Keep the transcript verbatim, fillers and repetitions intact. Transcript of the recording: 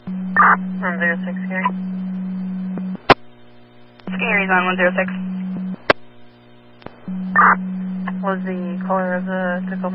one zero six, Gary. Gary's on one zero six. What was the color of the Tacoma?